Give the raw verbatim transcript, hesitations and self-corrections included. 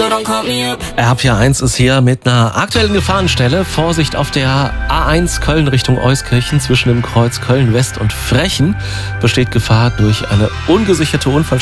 R P eins ist hier mit einer aktuellen Gefahrenstelle. Vorsicht auf der A eins Köln Richtung Euskirchen zwischen dem Kreuz Köln West und Frechen besteht Gefahr durch eine ungesicherte Unfallstelle.